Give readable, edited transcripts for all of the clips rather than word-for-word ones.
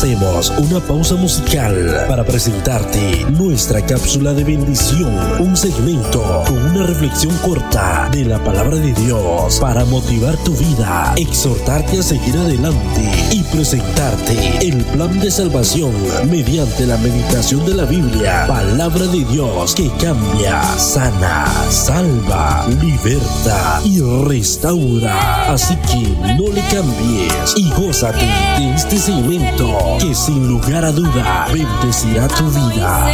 Hacemos una pausa musical para presentarte nuestra cápsula de bendición, un segmento con una reflexión corta de la palabra de Dios para motivar tu vida, exhortarte a seguir adelante y presentarte el plan de salvación mediante la meditación de la Biblia, palabra de Dios que cambia, sana, salva, liberta y restaura. Así que no le cambies y gózate de este segmento que sin lugar a duda bendecirá tu vida.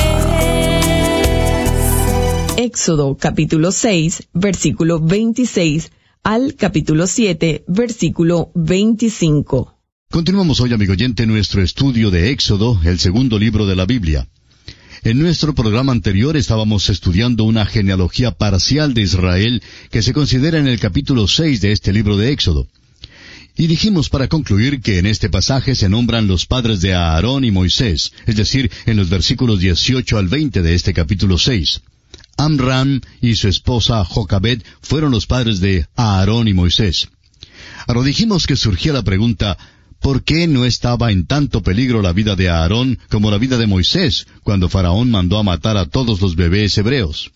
Éxodo capítulo 6, versículo 26 al capítulo 7, versículo 25. Continuamos hoy, amigo oyente, nuestro estudio de Éxodo, el segundo libro de la Biblia. En nuestro programa anterior estábamos estudiando una genealogía parcial de Israel que se considera en el capítulo 6 de este libro de Éxodo. Y dijimos para concluir que en este pasaje se nombran los padres de Aarón y Moisés, es decir, en los versículos 18 al 20 de este capítulo 6. Amram y su esposa Jocabed fueron los padres de Aarón y Moisés. Ahora dijimos que surgía la pregunta, ¿por qué no estaba en tanto peligro la vida de Aarón como la vida de Moisés cuando Faraón mandó a matar a todos los bebés hebreos?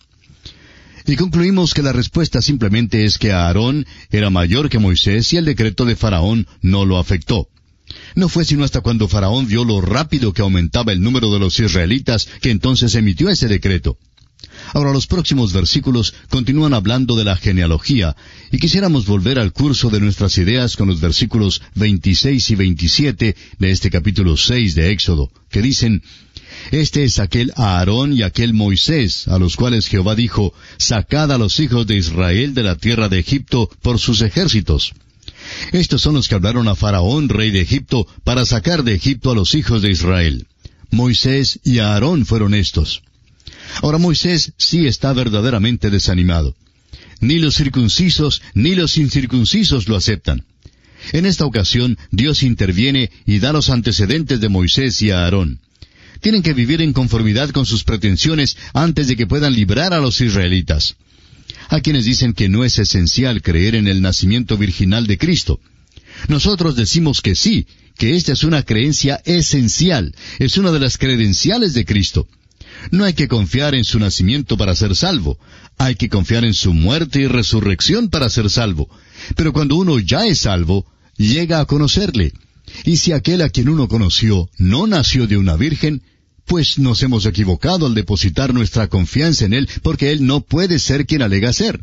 Y concluimos que la respuesta simplemente es que Aarón era mayor que Moisés y el decreto de Faraón no lo afectó. No fue sino hasta cuando Faraón vio lo rápido que aumentaba el número de los israelitas que entonces emitió ese decreto. Ahora los próximos versículos continúan hablando de la genealogía, y quisiéramos volver al curso de nuestras ideas con los versículos 26 y 27 de este capítulo 6 de Éxodo, que dicen: Este es aquel Aarón y aquel Moisés, a los cuales Jehová dijo, sacad a los hijos de Israel de la tierra de Egipto por sus ejércitos. Estos son los que hablaron a Faraón, rey de Egipto, para sacar de Egipto a los hijos de Israel. Moisés y Aarón fueron estos. Ahora Moisés sí está verdaderamente desanimado. Ni los circuncisos ni los incircuncisos lo aceptan. En esta ocasión Dios interviene y da los antecedentes de Moisés y Aarón. Tienen que vivir en conformidad con sus pretensiones antes de que puedan librar a los israelitas. Hay quienes dicen que no es esencial creer en el nacimiento virginal de Cristo. Nosotros decimos que sí, que esta es una creencia esencial, es una de las credenciales de Cristo. No hay que confiar en su nacimiento para ser salvo. Hay que confiar en su muerte y resurrección para ser salvo. Pero cuando uno ya es salvo, llega a conocerle. Y si aquel a quien uno conoció no nació de una virgen, pues nos hemos equivocado al depositar nuestra confianza en él, porque él no puede ser quien alega ser.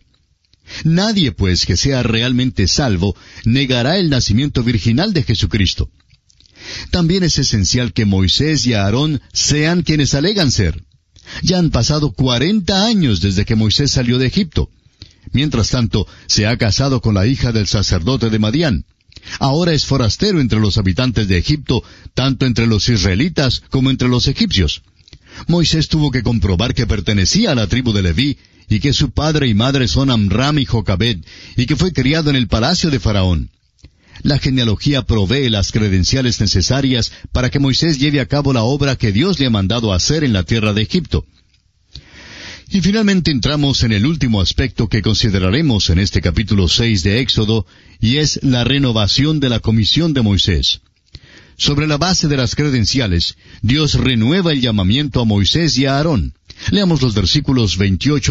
Nadie, pues, que sea realmente salvo, negará el nacimiento virginal de Jesucristo. También es esencial que Moisés y Aarón sean quienes alegan ser. Ya han pasado 40 años desde que Moisés salió de Egipto. Mientras tanto, se ha casado con la hija del sacerdote de Madián. Ahora es forastero entre los habitantes de Egipto, tanto entre los israelitas como entre los egipcios. Moisés tuvo que comprobar que pertenecía a la tribu de Leví, y que su padre y madre son Amram y Jocabed, y que fue criado en el palacio de Faraón. La genealogía provee las credenciales necesarias para que Moisés lleve a cabo la obra que Dios le ha mandado hacer en la tierra de Egipto. Y finalmente entramos en el último aspecto que consideraremos en este capítulo 6 de Éxodo, y es la renovación de la comisión de Moisés. Sobre la base de las credenciales, Dios renueva el llamamiento a Moisés y a Aarón. Leamos los versículos 28